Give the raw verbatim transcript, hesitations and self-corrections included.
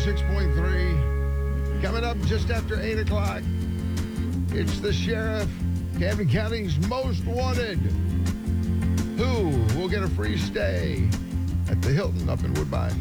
six point three. Coming up just after eight o'clock, it's the sheriff, Camden County's most wanted. Who will get a free stay at the Hilton up in Woodbine?